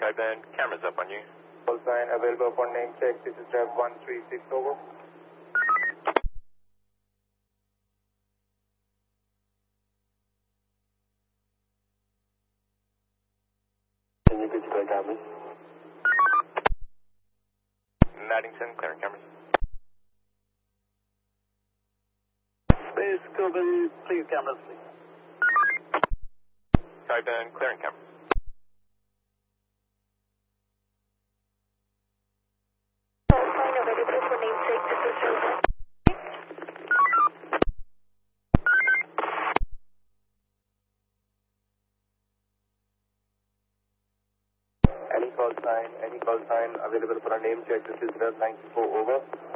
Skyburn, cameras up on you. Call sign available for name check. This is Rev 136 over. Can you pitch the cameras? Maddington, clearing cameras. Space Coburn, please cameras, please. Skyburn, clearing cameras. Call sign available for name check. This is Rev 1. Any call sign available for a name check. This is Rev 94 over.